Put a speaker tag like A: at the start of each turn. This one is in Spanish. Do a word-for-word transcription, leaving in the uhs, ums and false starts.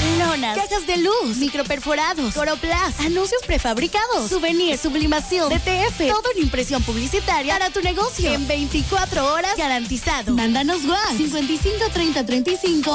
A: lonas, cajas de luz, microperforados, coroplast, anuncios prefabricados, souvenirs, sublimación, D T F, todo en impresión publicitaria para tu negocio en veinticuatro horas garantizado. Mándanos WhatsApp cincuenta y cinco treinta treinta y cinco